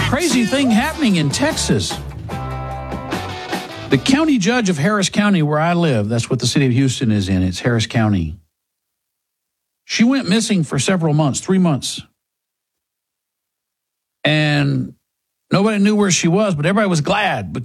crazy thing happening in Texas. The county judge of Harris County, where I live, that's what the city of Houston is in, it's Harris County. She went missing for several months, 3 months. And nobody knew where she was, but everybody was glad